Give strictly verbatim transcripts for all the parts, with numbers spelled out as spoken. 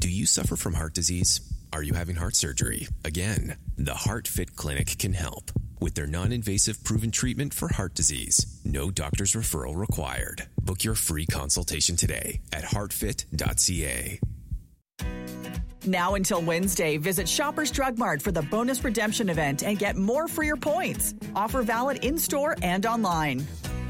Do you suffer from heart disease? Are you having heart surgery? Again, the HeartFit Clinic can help with their non-invasive proven treatment for heart disease. No doctor's referral required. Book your free consultation today at heart fit dot c a. Now until Wednesday, visit Shoppers Drug Mart for the bonus redemption event and get more for your points. Offer valid in-store and online.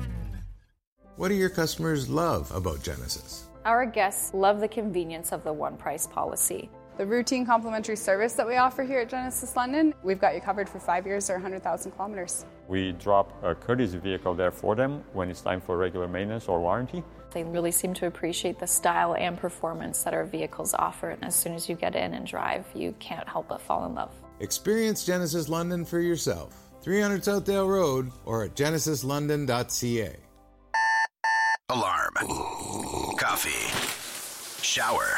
What do your customers love about Genesis? Our guests love the convenience of the one-price policy. The routine complimentary service that we offer here at Genesis London, we've got you covered for five years or one hundred thousand kilometers. We drop a courtesy vehicle there for them when it's time for regular maintenance or warranty. They really seem to appreciate the style and performance that our vehicles offer. And as soon as you get in and drive, you can't help but fall in love. Experience Genesis London for yourself. three hundred Southdale Road or at genesis london dot c a. Alarm. Coffee. Shower.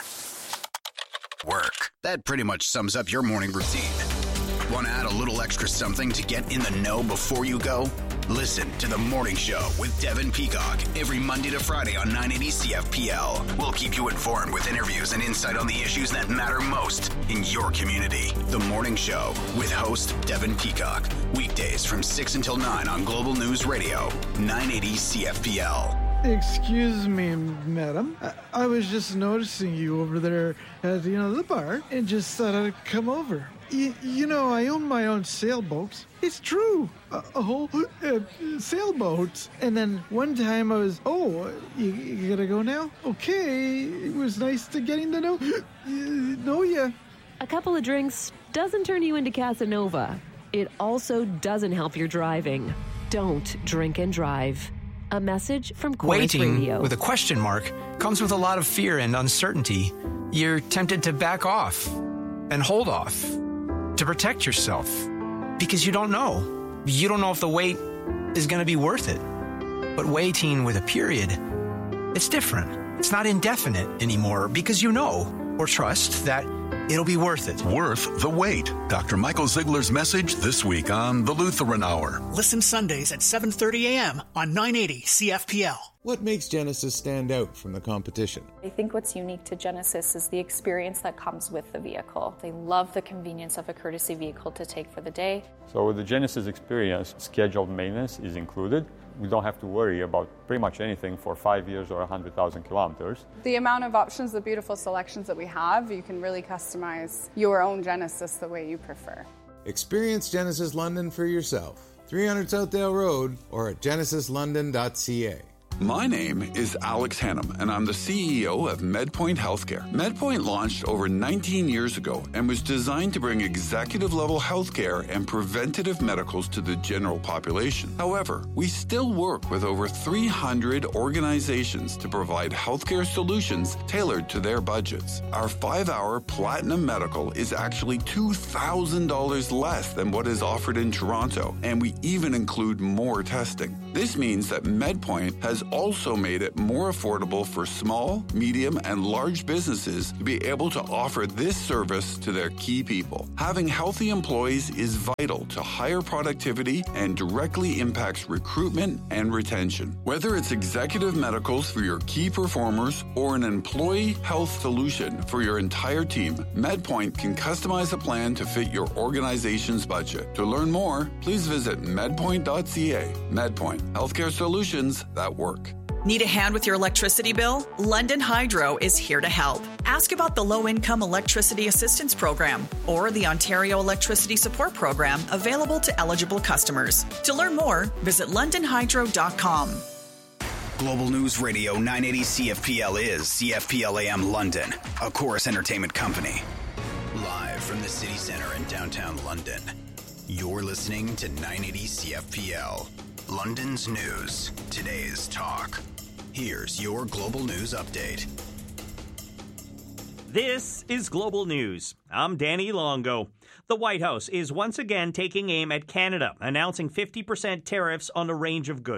Work. That pretty much sums up your morning routine. Want to add a little extra something to get in the know before you go? Listen to The Morning Show with Devin Peacock every Monday to Friday on nine eighty C F P L. We'll keep you informed with interviews and insight on the issues that matter most in your community. The Morning Show with host Devin Peacock. Weekdays from six until nine on Global News Radio, nine eighty C F P L. Excuse me, madam. I, I was just noticing you over there at, you know, the bar and just thought I'd come over. Y- you know, I own my own sailboats. It's true. A, a whole uh, sailboat. And then one time I was, oh, you, you gotta go now? Okay. It was nice to getting to know, uh, know ya. A couple of drinks doesn't turn you into Casanova. It also doesn't help your driving. Don't drink and drive. A message from Chorus Waiting Radio. with a question mark comes with a lot of fear and uncertainty. You're tempted to back off and hold off to protect yourself because you don't know. You don't know if the wait is going to be worth it. But waiting with a period, it's different. It's not indefinite anymore because you know or trust that it'll be worth it. Worth the wait. Doctor Michael Ziegler's message this week on The Lutheran Hour. Listen Sundays at seven thirty a.m. on nine eighty C F P L. What makes Genesis stand out from the competition? I think what's unique to Genesis is the experience that comes with the vehicle. They love the convenience of a courtesy vehicle to take for the day. So with the Genesis experience, scheduled maintenance is included. We don't have to worry about pretty much anything for five years or one hundred thousand kilometers. The amount of options, the beautiful selections that we have, you can really customize your own Genesis the way you prefer. Experience Genesis London for yourself. three hundred Southdale Road or at genesis london dot c a. My name is Alex Hannum, and I'm the C E O of MedPoint Healthcare. MedPoint launched over nineteen years ago and was designed to bring executive-level healthcare and preventative medicals to the general population. However, we still work with over three hundred organizations to provide healthcare solutions tailored to their budgets. Our five-hour Platinum Medical is actually two thousand dollars less than what is offered in Toronto, and we even include more testing. This means that MedPoint has also made it more affordable for small, medium, and large businesses to be able to offer this service to their key people. Having healthy employees is vital to higher productivity and directly impacts recruitment and retention. Whether it's executive medicals for your key performers or an employee health solution for your entire team, MedPoint can customize a plan to fit your organization's budget. To learn more, please visit medpoint dot c a. MedPoint, healthcare solutions that work. Need a hand with your electricity bill? London Hydro is here to help. Ask about the Low-Income Electricity Assistance Program or the Ontario Electricity Support Program available to eligible customers. To learn more, visit london hydro dot com. Global News Radio nine eighty C F P L is C F P L A M London, a Chorus Entertainment company. Live from the city centre in downtown London, you're listening to nine eighty C F P L. London's news, today's talk. Here's your Global News Update. This is Global News. I'm Danny Longo. The White House is once again taking aim at Canada, announcing fifty percent tariffs on a range of goods.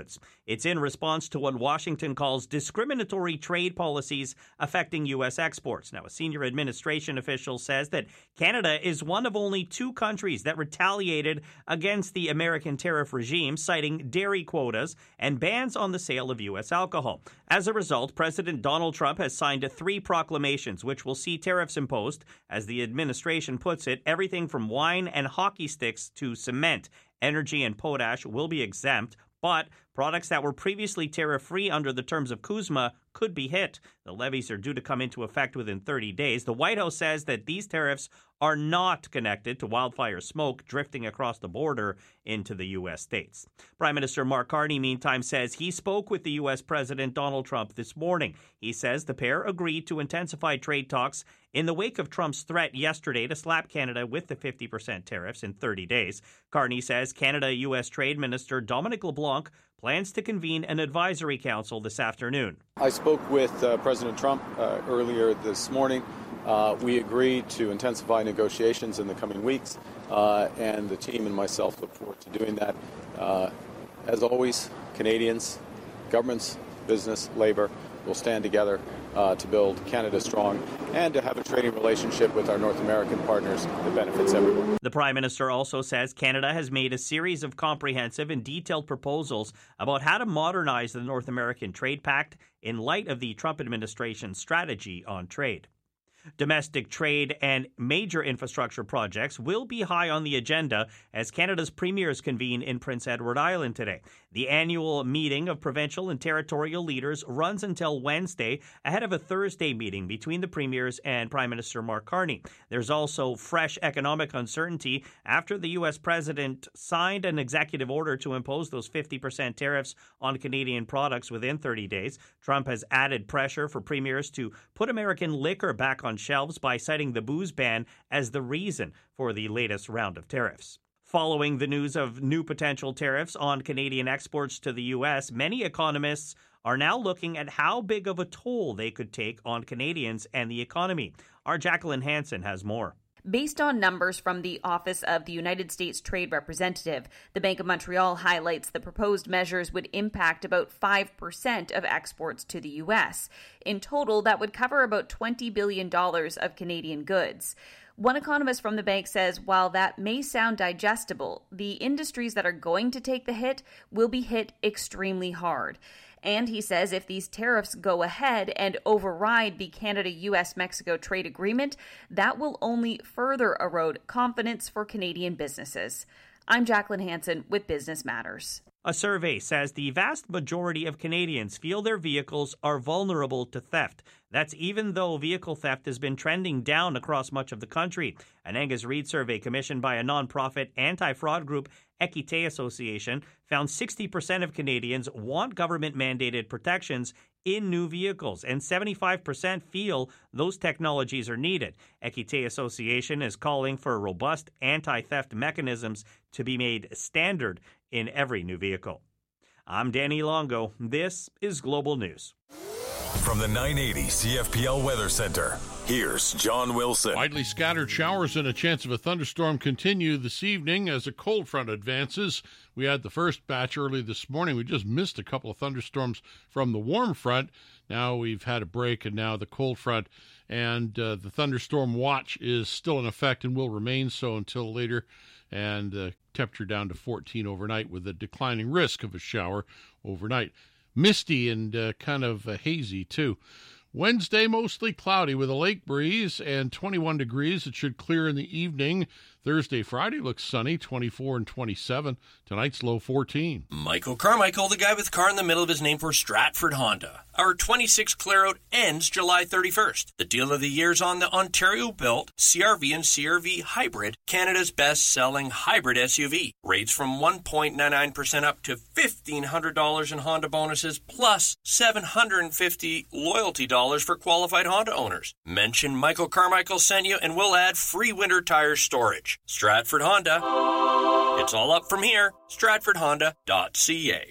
It's in response to what Washington calls discriminatory trade policies affecting U S exports. Now, a senior administration official says that Canada is one of only two countries that retaliated against the American tariff regime, citing dairy quotas and bans on the sale of U S alcohol. As a result, President Donald Trump has signed three proclamations which will see tariffs imposed. As the administration puts it, everything from wine and hockey sticks to cement, energy, and potash will be exempt, but products that were previously tariff-free under the terms of CUSMA could be hit. The levies are due to come into effect within thirty days. The White House says that these tariffs are not connected to wildfire smoke drifting across the border into the U S states. Prime Minister Mark Carney, meantime, says he spoke with the U S President Donald Trump this morning. He says the pair agreed to intensify trade talks in the wake of Trump's threat yesterday to slap Canada with the fifty percent tariffs in thirty days. Carney says Canada-U S Trade Minister Dominic LeBlanc plans to convene an advisory council this afternoon. I spoke with uh, President Trump uh, earlier this morning. Uh, we agreed to intensify negotiations in the coming weeks, uh, and the team and myself look forward to doing that. Uh, as always, Canadians, governments, business, labor will stand together uh, to build Canada strong and to have a trading relationship with our North American partners that benefits everyone. The Prime Minister also says Canada has made a series of comprehensive and detailed proposals about how to modernize the North American Trade Pact in light of the Trump administration's strategy on trade. Domestic trade and major infrastructure projects will be high on the agenda as Canada's premiers convene in Prince Edward Island today. The annual meeting of provincial and territorial leaders runs until Wednesday, ahead of a Thursday meeting between the premiers and Prime Minister Mark Carney. There's also fresh economic uncertainty after the U S president signed an executive order to impose those fifty percent tariffs on Canadian products within thirty days. Trump has added pressure for premiers to put American liquor back on shelves by citing the booze ban as the reason for the latest round of tariffs. Following the news of new potential tariffs on Canadian exports to the U S, many economists are now looking at how big of a toll they could take on Canadians and the economy. Our Jacqueline Hansen has more. Based on numbers from the Office of the United States Trade Representative, the Bank of Montreal highlights the proposed measures would impact about five percent of exports to the U S. In total, that would cover about twenty billion dollars of Canadian goods. One economist from the bank says while that may sound digestible, the industries that are going to take the hit will be hit extremely hard. And he says if these tariffs go ahead and override the Canada-U S Mexico trade agreement, that will only further erode confidence for Canadian businesses. I'm Jacqueline Hansen with Business Matters. A survey says the vast majority of Canadians feel their vehicles are vulnerable to theft. That's even though vehicle theft has been trending down across much of the country. An Angus Reid survey commissioned by a nonprofit anti-fraud group, Equité Association, found sixty percent of Canadians want government-mandated protections in new vehicles, and seventy-five percent feel those technologies are needed. Equité Association is calling for robust anti-theft mechanisms to be made standard in every new vehicle. I'm Danny Longo. This is Global News. From the nine eighty C F P L Weather Center, here's John Wilson. Widely scattered showers and a chance of a thunderstorm continue this evening as a cold front advances. We had the first batch early this morning. We just missed a couple of thunderstorms from the warm front. Now we've had a break, and now the cold front. And uh, the thunderstorm watch is still in effect and will remain so until later. And the uh, temperature down to fourteen overnight with a declining risk of a shower overnight. Misty and uh, kind of uh, hazy, too. Wednesday, mostly cloudy with a lake breeze and twenty-one degrees. It should clear in the evening. Thursday, Friday looks sunny, twenty-four and twenty-seven. Tonight's low fourteen. Michael Carmichael, the guy with car in the middle of his name for Stratford Honda. Our twenty-six clear out ends July thirty-first. The deal of the year's on the Ontario-built C R V and C R V Hybrid, Canada's best-selling hybrid S U V. Rates from one point nine nine percent up to fifteen hundred dollars in Honda bonuses, plus seven hundred fifty dollars loyalty dollars for qualified Honda owners. Mention Michael Carmichael sent you and we'll add free winter tire storage. Stratford Honda. It's all up from here. Stratford Honda dot C A.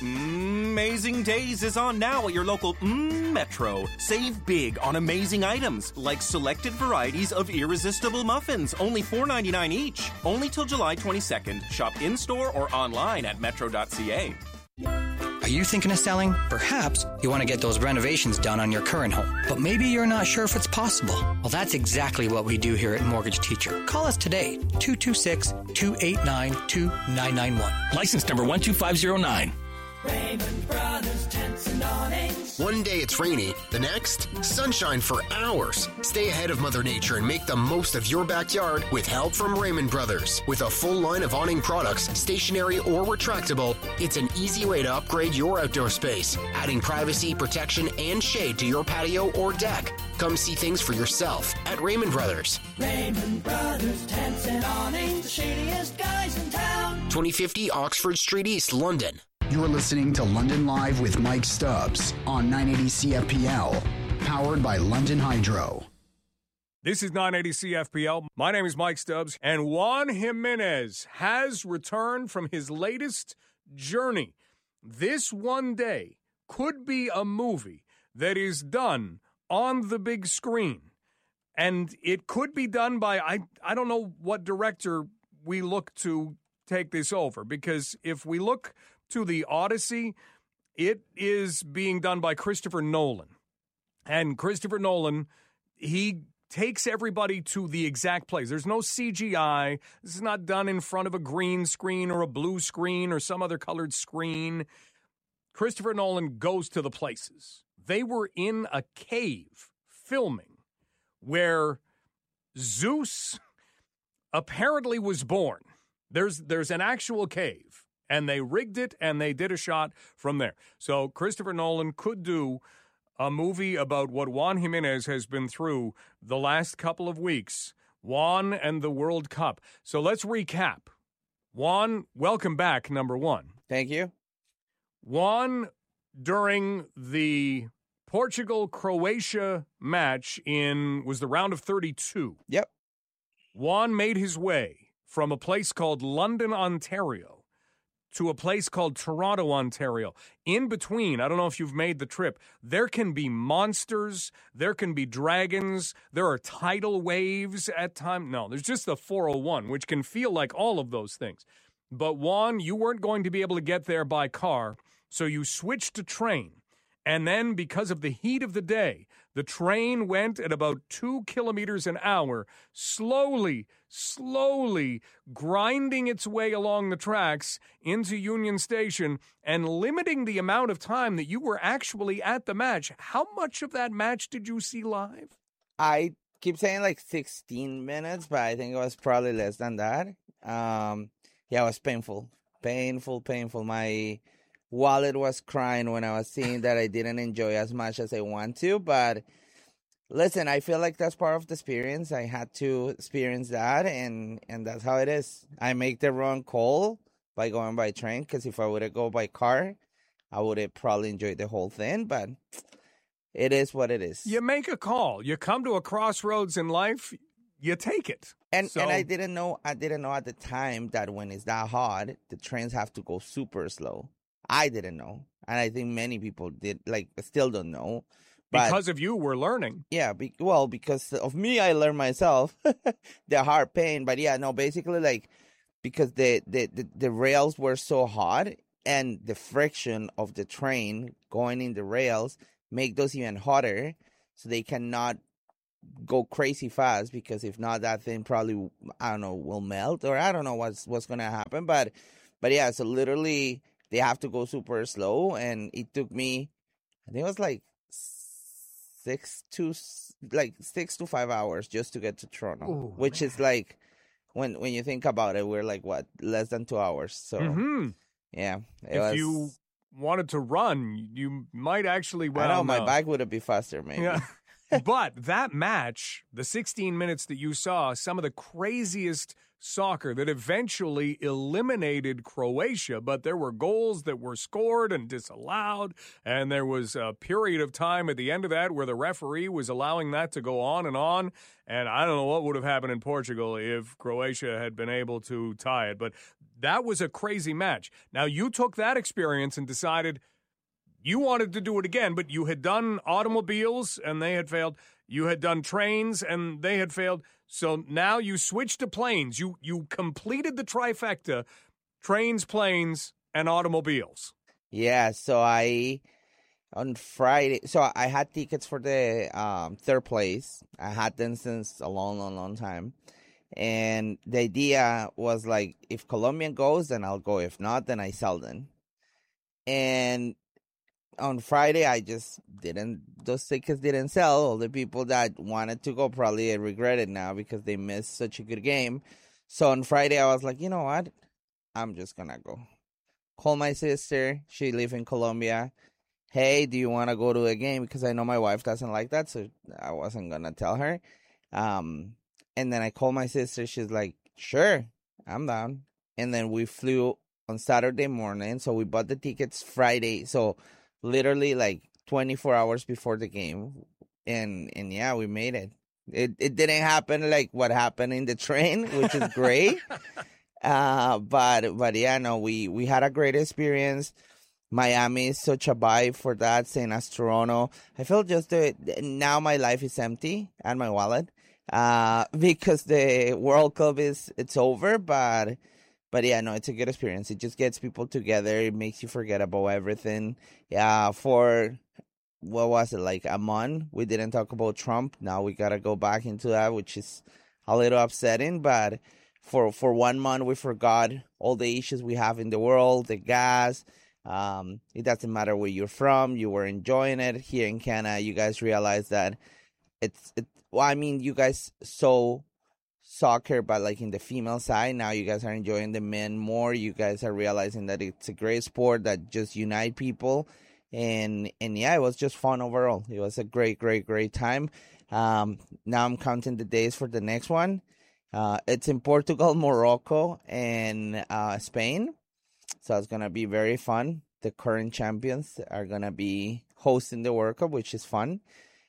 Amazing Days is on now at your local mm, Metro. Save big on amazing items like selected varieties of irresistible muffins, only four ninety-nine each. Only till July twenty-second. Shop in-store or online at metro dot C A. Are you thinking of selling? Perhaps you want to get those renovations done on your current home, but maybe you're not sure if it's possible. Well, that's exactly what we do here at Mortgage Teacher. Call us today, two two six, two eight nine, two nine nine one. License number one two five zero nine. Raymond Brothers Tents and Awnings. One day it's rainy, the next, sunshine for hours. Stay ahead of Mother Nature and make the most of your backyard with help from Raymond Brothers. With a full line of awning products, stationary or retractable, it's an easy way to upgrade your outdoor space, adding privacy, protection, and shade to your patio or deck. Come see things for yourself at Raymond Brothers. Raymond Brothers Tents and Awnings, the shadiest guys in town. twenty fifty Oxford Street East, London. You're listening to London Live with Mike Stubbs on nine eighty C F P L, powered by London Hydro. This is nine eighty C F P L. My name is Mike Stubbs, and Juan Jimenez has returned from his latest journey. This one day could be a movie that is done on the big screen, and it could be done by, I, I don't know what director we look to take this over, because if we look to the Odyssey, it is being done by Christopher Nolan. And Christopher Nolan, he takes everybody to the exact place. There's no C G I. This is not done in front of a green screen or a blue screen or some other colored screen. Christopher Nolan goes to the places. They were in a cave filming where Zeus apparently was born. There's there's an actual cave. And they rigged it, and they did a shot from there. So Christopher Nolan could do a movie about what Juan Jimenez has been through the last couple of weeks. Juan and the World Cup. So let's recap. Juan, welcome back, number one. Thank you. Juan, during the Portugal-Croatia match in, was the round of thirty-two. Yep. Juan made his way from a place called London, Ontario, to a place called Toronto, Ontario. In between, I don't know if you've made the trip, there can be monsters, there can be dragons, there are tidal waves at times. No, there's just the four oh one, which can feel like all of those things. But Juan, you weren't going to be able to get there by car, so you switched to train. And then, because of the heat of the day, the train went at about two kilometers an hour, slowly, slowly grinding its way along the tracks into Union Station and limiting the amount of time that you were actually at the match. How much of that match did you see live? I keep saying like sixteen minutes, but I think it was probably less than that. Um, yeah, it was painful, painful, painful. My wallet was crying when I was seeing that I didn't enjoy as much as I want to, but listen, I feel like that's part of the experience. I had to experience that, and, and that's how it is. I make the wrong call by going by train, because if I would have go by car, I would have probably enjoyed the whole thing, but it is what it is. You make a call. You come to a crossroads in life, you take it. And so, and I didn't know I didn't know at the time that when it's that hot, the trains have to go super slow. I didn't know, and I think many people did, like, still don't know. But, because of you, we're learning. Yeah, be, well, because of me, I learned myself the hard pain. But yeah, no, basically, like, because the, the, the, the rails were so hot, and the friction of the train going in the rails make those even hotter, so they cannot go crazy fast, because if not, that thing probably, I don't know, will melt, or I don't know what's what's gonna happen. But but yeah, so literally they have to go super slow, and it took me, I think it was like six to like six to five hours just to get to Toronto, Ooh, which man. is like, when when you think about it, we're like what, less than two hours. So mm-hmm. yeah, it if was, you wanted to run, you might actually. Well, I know my no. bike would have been faster, maybe. Yeah. But that match, the sixteen minutes that you saw, some of the craziest soccer that eventually eliminated Croatia, but there were goals that were scored and disallowed, and there was a period of time at the end of that where the referee was allowing that to go on and on, and I don't know what would have happened in Portugal if Croatia had been able to tie it, but that was a crazy match. Now, you took that experience and decided you wanted to do it again, but you had done automobiles and they had failed. You had done trains and they had failed. So now you switched to planes. You you completed the trifecta, trains, planes, and automobiles. Yeah, so I on Friday, so I had tickets for the um, third place. I had them since a long, long, long time. And the idea was like, if Colombia goes, then I'll go. If not, then I sell them. And on Friday, I just didn't, those tickets didn't sell. All the people that wanted to go probably regret it now because they missed such a good game. So on Friday, I was like, you know what? I'm just going to go. Call my sister. She lives in Colombia. Hey, do you want to go to a game? Because I know my wife doesn't like that, so I wasn't going to tell her. Um, and then I called my sister. She's like, sure, I'm down. And then we flew on Saturday morning. So we bought the tickets Friday. So literally like twenty-four hours before the game. And, and yeah, we made it. It it didn't happen like what happened in the train, which is great. uh, but, but yeah, no, we, we had a great experience. Miami is such a vibe for that, same as Toronto. I feel just that now my life is empty and my wallet uh, because the World Cup is it's over. But but yeah, no, it's a good experience. It just gets people together. It makes you forget about everything. Yeah, for what was it like a month? We didn't talk about Trump. Now we gotta go back into that, which is a little upsetting. But for for one month, we forgot all the issues we have in the world, the gas. Um, it doesn't matter where you're from. You were enjoying it here in Canada. You guys realize that it's, it, well, I mean, you guys saw soccer, but like in the female side, now you guys are enjoying the men more. You guys are realizing that it's a great sport that just unite people. And, and yeah, it was just fun overall. It was a great, great, great time. Um, now I'm counting the days for the next one. Uh, it's in Portugal, Morocco, and, uh, Spain. So it's going to be very fun. The current champions are going to be hosting the World Cup, which is fun.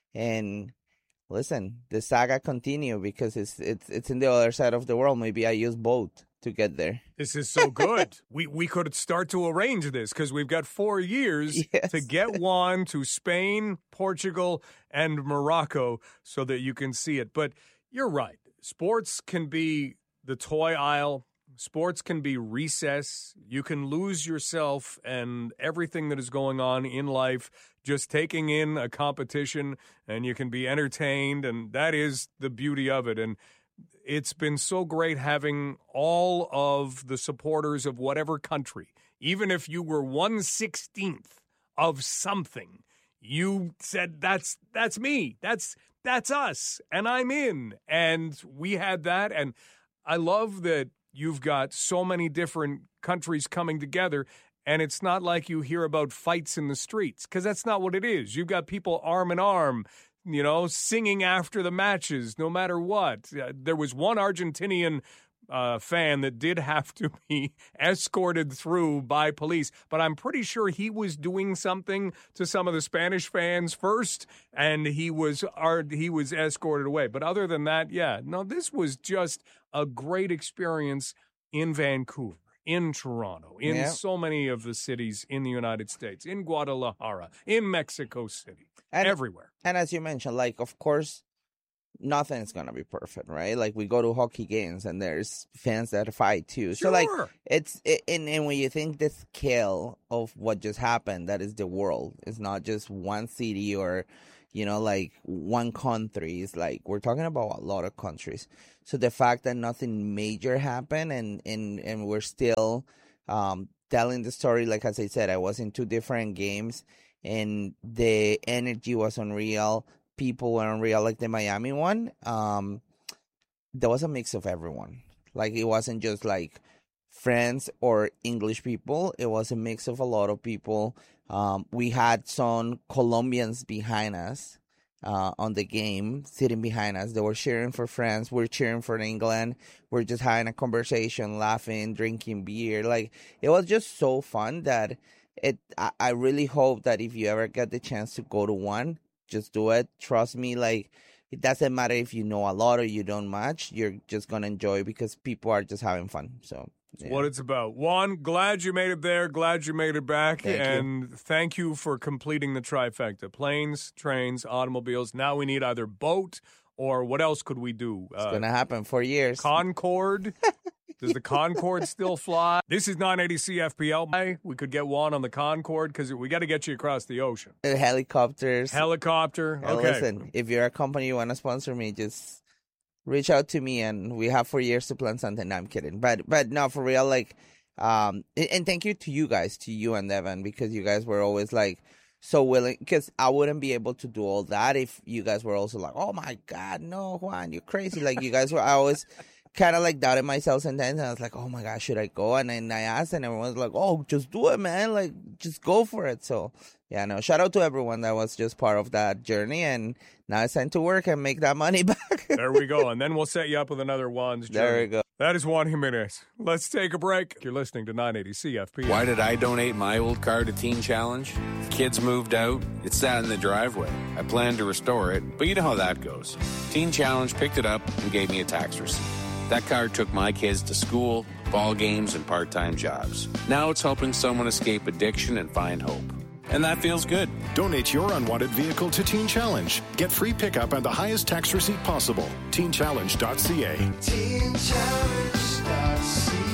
And listen, the saga continue because it's it's it's in the other side of the world. Maybe I use boat to get there. This is so good. we we could start to arrange this because we've got four years yes. to get Juan to Spain, Portugal, and Morocco so that you can see it. But you're right. Sports can be the toy aisle. Sports can be recess. You can lose yourself and everything that is going on in life just taking in a competition, and you can be entertained, and that is the beauty of it. And it's been so great having all of the supporters of whatever country, even if you were one sixteenth of something, you said, that's that's me, that's that's us, and I'm in. And we had that, and I love that you've got so many different countries coming together, and it's not like you hear about fights in the streets, because that's not what it is. You've got people arm in arm, you know, singing after the matches, no matter what. Uh, there was one Argentinian uh, fan that did have to be escorted through by police, but I'm pretty sure he was doing something to some of the Spanish fans first, and he was uh, he was escorted away. But other than that, yeah, no, this was just a great experience in Vancouver, in Toronto, in yeah. so many of the cities in the United States, in Guadalajara, in Mexico City, and, everywhere. And as you mentioned, like, of course, nothing's going to be perfect, right? Like, we go to hockey games and there's fans that fight too. Sure. So, like, it's, it, and, and when you think the scale of what just happened, that is the world. It's not just one city or, you know, like one country. It's like, we're talking about a lot of countries. So the fact that nothing major happened and, and, and we're still um, telling the story, like as I said, I was in two different games and the energy was unreal. People were unreal, like the Miami one. Um, there was a mix of everyone. Like, it wasn't just like friends or English people. It was a mix of a lot of people. Um, we had some Colombians behind us uh, on the game, sitting behind us. They were cheering for France. We're cheering for England. We're just having a conversation, laughing, drinking beer. Like, it was just so fun that it. I, I really hope that if you ever get the chance to go to one, just do it. Trust me, like, it doesn't matter if you know a lot or you don't much. You're just going to enjoy because people are just having fun. So yeah. What it's about. Juan, glad you made it there. Glad you made it back. Thank and you. thank you for completing the trifecta. Planes, trains, automobiles. Now we need either boat or what else could we do? It's uh, going to happen for years. Concorde. Does the Concorde still fly? This is nine eighty C F P L. We could get one on the Concorde because we got to get you across the ocean. Uh, helicopters. Helicopter. Uh, Okay. Listen, if you're a company you want to sponsor me, just reach out to me, and we have four years to plan something. No, I'm kidding, but but no, for real. Like, um, and, and thank you to you guys, to you and Devin, because you guys were always like so willing. Because I wouldn't be able to do all that if you guys were also like, oh my God, no, Juan, you're crazy. Like you guys were. I always kind of like doubted myself sometimes, and I was like, oh my God, should I go? And then I asked, and everyone was like, oh, just do it, man. Like, just go for it. So, yeah, no, shout out to everyone that was just part of that journey, and now it's time to work and make that money back. There we go. And then we'll set you up with another Juan's journey. There we go. That is Juan Jimenez. Let's take a break. You're listening to nine eighty C F P L. Why did I donate my old car to Teen Challenge? Kids moved out. It sat in the driveway. I planned to restore it, but you know how that goes. Teen Challenge picked it up and gave me a tax receipt. That car took my kids to school, ball games, and part-time jobs. Now it's helping someone escape addiction and find hope. And that feels good. Donate your unwanted vehicle to Teen Challenge. Get free pickup and the highest tax receipt possible. teen challenge dot c a. teen challenge dot c a.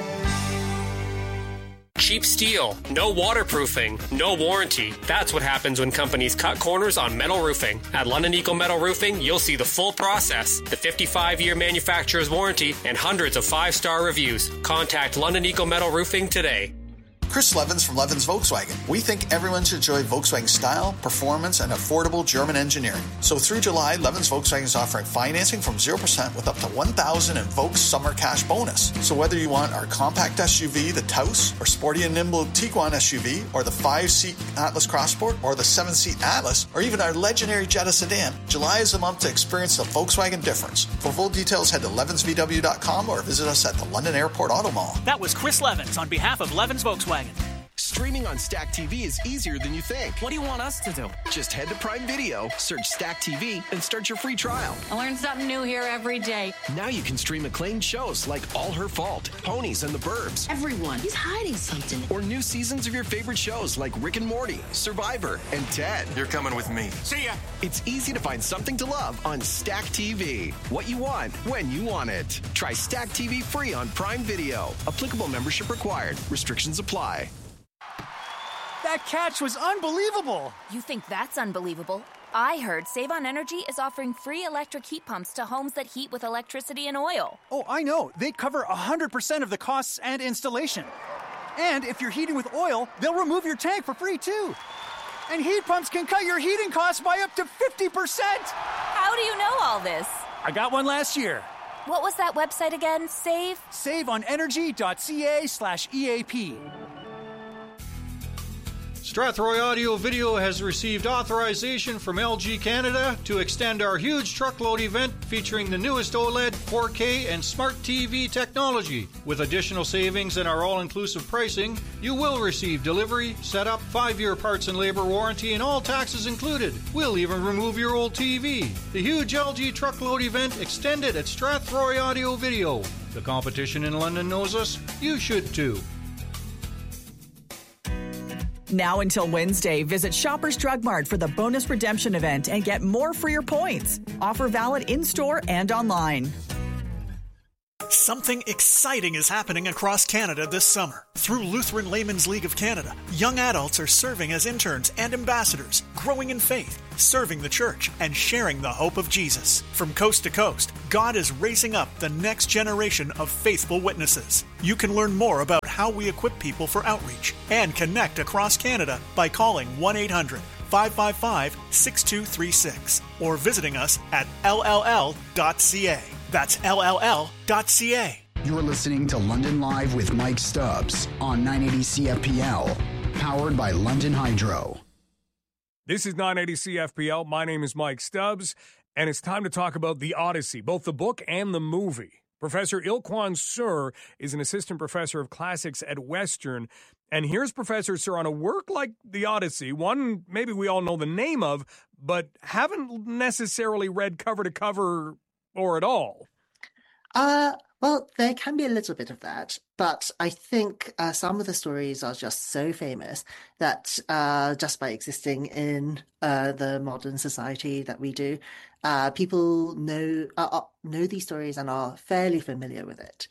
Cheap steel, no waterproofing, no warranty. That's what happens when companies cut corners on metal roofing. At London Eagle Metal Roofing, you'll see the full process, the fifty-five year manufacturer's warranty, and hundreds of five-star reviews. Contact London Eagle Metal Roofing today. Chris Levins from Levins Volkswagen. We think everyone should enjoy Volkswagen style, performance, and affordable German engineering. So through July, Levins Volkswagen is offering financing from zero percent with up to one thousand dollars in Volks summer cash bonus. So whether you want our compact S U V, the Taos, or sporty and nimble Tiguan S U V, or the five-seat Atlas Crossport, or the seven-seat Atlas, or even our legendary Jetta sedan, July is the month to experience the Volkswagen difference. For full details, head to levins v w dot com or visit us at the London Airport Auto Mall. That was Chris Levins on behalf of Levins Volkswagen. Streaming on Stack T V is easier than you think. What do you want us to do? Just head to Prime Video, search Stack T V, and start your free trial. I learn something new here every day. Now you can stream acclaimed shows like All Her Fault, Ponies and the Burbs. Everyone, he's hiding something. Or new seasons of your favorite shows like Rick and Morty, Survivor, and Ted. You're coming with me. See ya. It's easy to find something to love on Stack T V. What you want, when you want it. Try Stack T V free on Prime Video. Applicable membership required. Restrictions apply. That catch was unbelievable. You think that's unbelievable? I heard Save On Energy is offering free electric heat pumps to homes that heat with electricity and oil. Oh, I know. They cover one hundred percent of the costs and installation. And if you're heating with oil, they'll remove your tank for free, too. And heat pumps can cut your heating costs by up to fifty percent. How do you know all this? I got one last year. What was that website again? Save? save on energy dot c a slash E A P. Strathroy Audio Video has received authorization from L G Canada to extend our huge truckload event featuring the newest OLED, four K, and Smart T V technology. With additional savings and our all-inclusive pricing, you will receive delivery, setup, five-year parts and labor warranty, and all taxes included. We'll even remove your old T V. The huge L G truckload event extended at Strathroy Audio Video. The competition in London knows us. You should too. Now until Wednesday, visit Shoppers Drug Mart for the bonus redemption event and get more for your points. Offer valid in-store and online. Something exciting is happening across Canada this summer. Through Lutheran Laymen's League of Canada, young adults are serving as interns and ambassadors, growing in faith, serving the church, and sharing the hope of Jesus. From coast to coast, God is raising up the next generation of faithful witnesses. You can learn more about how we equip people for outreach and connect across Canada by calling one eight hundred five five five six two three six or visiting us at L L L dot C A. That's L L L dot C A. You're listening to London Live with Mike Stubbs on nine eighty C F P L, powered by London Hydro. This is nine eighty C F P L. My name is Mike Stubbs, and it's time to talk about The Odyssey, both the book and the movie. Professor Ilkwan Sur is an assistant professor of classics at Western, and here's Professor Sur on a work like The Odyssey, one maybe we all know the name of, but haven't necessarily read cover to cover or at all. Uh, well, there can be a little bit of that, but I think uh, some of the stories are just so famous that uh, just by existing in uh, the modern society that we do, uh, people know uh, know these stories and are fairly familiar with it.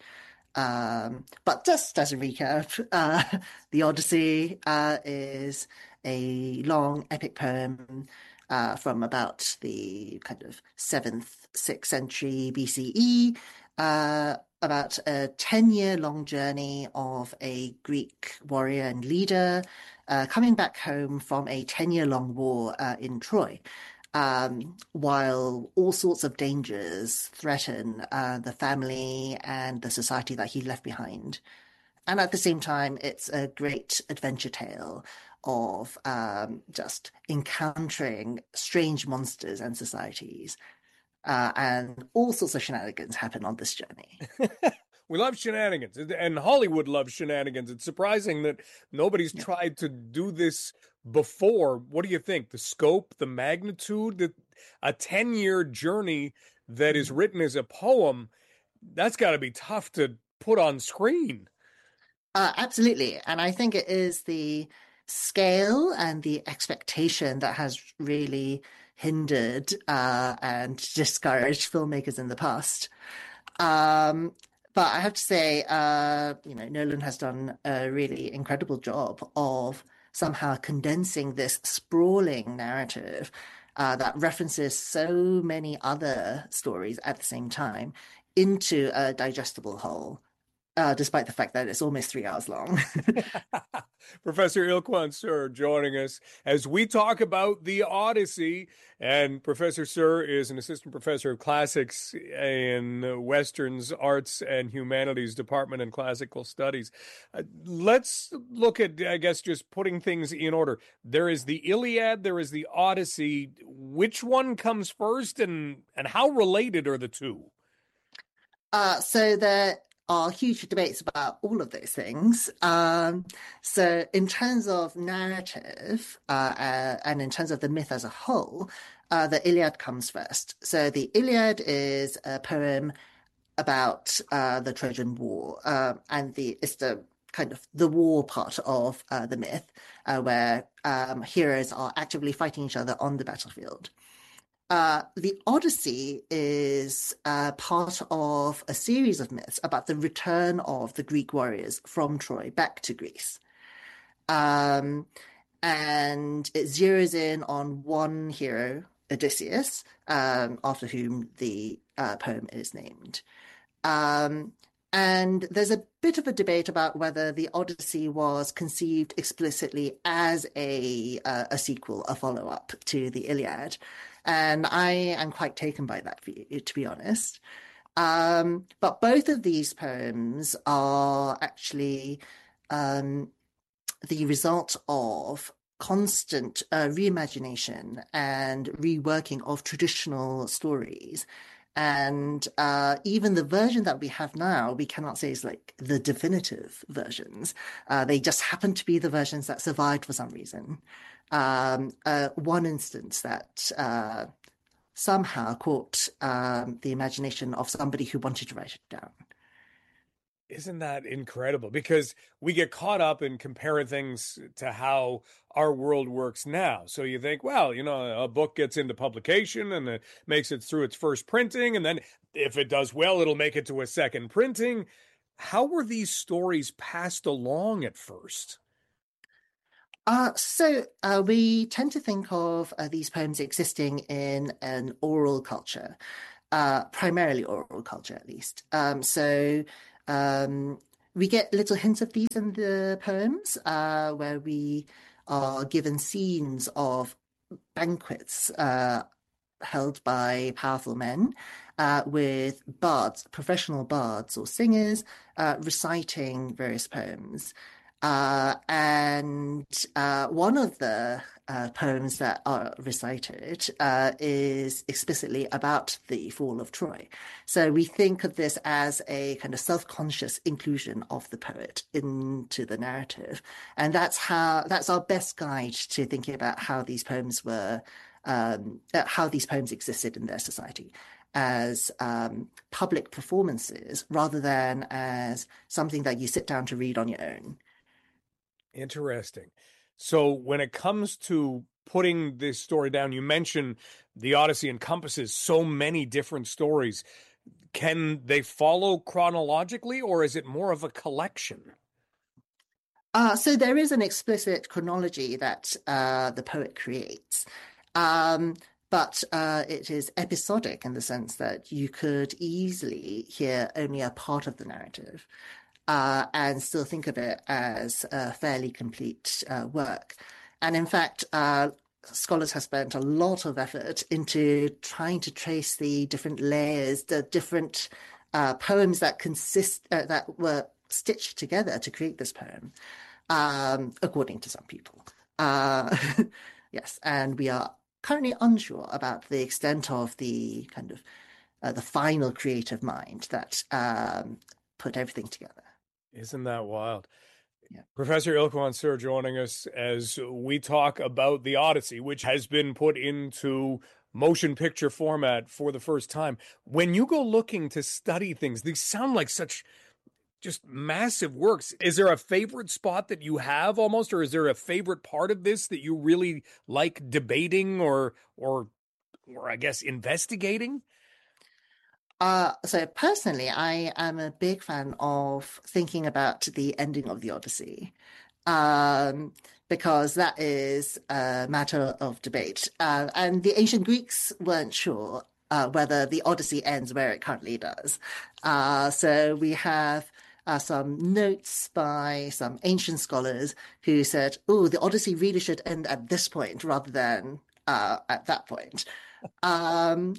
Um, but just as a recap, uh, the Odyssey uh, is a long epic poem uh, from about the kind of seventh, sixth century B C E, uh, about a ten-year-long journey of a Greek warrior and leader uh, coming back home from a ten-year-long war uh, in Troy. Um, while all sorts of dangers threaten uh, the family and the society that he left behind. And at the same time, it's a great adventure tale of um, just encountering strange monsters and societies. Uh, and all sorts of shenanigans happen on this journey. We love shenanigans, and Hollywood loves shenanigans. It's surprising that nobody's yeah. tried to do this before. What do you think? The scope, the magnitude, that a ten-year journey that is written as a poem, that's got to be tough to put on screen. Uh, absolutely. And I think it is the scale and the expectation that has really hindered uh, and discouraged filmmakers in the past. Um, but I have to say, uh, you know, Nolan has done a really incredible job of somehow condensing this sprawling narrative uh, that references so many other stories at the same time into a digestible whole. Uh, despite the fact that it's almost three hours long. Professor Ilkwan Sur joining us as we talk about the Odyssey. And Professor Sur is an assistant professor of classics in Western's Arts and Humanities Department and Classical Studies. Uh, let's look at, I guess, just putting things in order. There is the Iliad, there is the Odyssey. Which one comes first, and, and how related are the two? Uh, so the are huge debates about all of those things. Um, so in terms of narrative uh, uh, and in terms of the myth as a whole, uh, the Iliad comes first. So the Iliad is a poem about uh, the Trojan War, uh, and the it's the kind of the war part of uh, the myth, uh, where um, heroes are actively fighting each other on the battlefield. Uh, the Odyssey is uh, part of a series of myths about the return of the Greek warriors from Troy back to Greece. Um, and it zeroes in on one hero, Odysseus, um, after whom the uh, poem is named. Um, and there's a bit of a debate about whether the Odyssey was conceived explicitly as a, uh, a sequel, a follow-up to the Iliad. And I am quite taken by that view, to be honest. Um, but both of these poems are actually um, the result of constant uh, reimagination and reworking of traditional stories. And uh, even the version that we have now, we cannot say is like the definitive versions. Uh, they just happen to be the versions that survived for some reason. Um, uh, one instance that uh, somehow caught um, the imagination of somebody who wanted to write it down. Isn't that incredible? Because we get caught up in comparing things to how our world works now. So you think, well, you know, a book gets into publication and it makes it through its first printing. And then if it does well, it'll make it to a second printing. How were these stories passed along at first? Uh, so uh, we tend to think of uh, these poems existing in an oral culture, uh, primarily oral culture at least. Um, so um, we get little hints of these in the poems uh, where we are given scenes of banquets uh, held by powerful men uh, with bards, professional bards or singers uh, reciting various poems. Uh, and uh, one of the uh, poems that are recited uh, is explicitly about the fall of Troy. So we think of this as a kind of self-conscious inclusion of the poet into the narrative. And that's how that's our best guide to thinking about how these poems were, um, how these poems existed in their society, as um, public performances rather than as something that you sit down to read on your own. Interesting. So when it comes to putting this story down, you mentioned the Odyssey encompasses so many different stories. can they follow chronologically, or is it more of a collection? Uh, so there is an explicit chronology that uh, the poet creates, um, but uh, it is episodic in the sense that you could easily hear only a part of the narrative uh, and still think of it as a fairly complete uh, work. And in fact, uh, scholars have spent a lot of effort into trying to trace the different layers, the different uh, poems that consist uh, that were stitched together to create this poem, um, according to some people. Uh, yes, and we are currently unsure about the extent of the kind of uh, the final creative mind that um, put everything together. Isn't that wild? Yeah. Professor Ilkwan Sur joining us as we talk about the Odyssey, which has been put into motion picture format for the first time. When you go looking to study things, these sound like such just massive works. Is there a favorite spot that you have almost, or is there a favorite part of this that you really like debating or, or, or I guess investigating? Uh, so personally, I am a big fan of thinking about the ending of the Odyssey, um, because that is a matter of debate. Uh, and the ancient Greeks weren't sure uh, whether the Odyssey ends where it currently does. Uh, so we have Uh, some notes by some ancient scholars who said, oh, the Odyssey really should end at this point rather than uh, at that point. Um,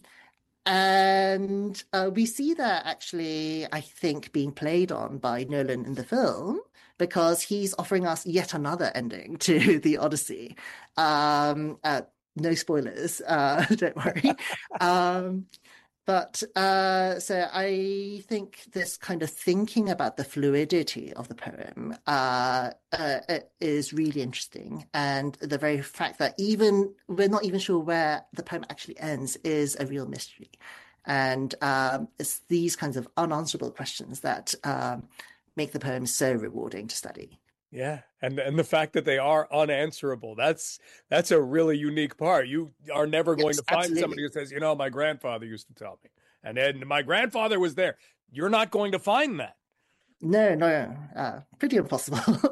and uh, we see that actually, I think, being played on by Nolan in the film, because he's offering us yet another ending to the Odyssey. Um, uh, no spoilers, uh, don't worry. um, But uh, so I think this kind of thinking about the fluidity of the poem uh, uh, is really interesting. And the very fact that even we're not even sure where the poem actually ends is a real mystery. And um, it's these kinds of unanswerable questions that um, make the poem so rewarding to study. Yeah, and and the fact that they are unanswerable, that's that's a really unique part. You are never going Yes, to find absolutely. somebody who says, you know, my grandfather used to tell me, and then my grandfather was there. You're not going to find that. No, no, uh, pretty impossible.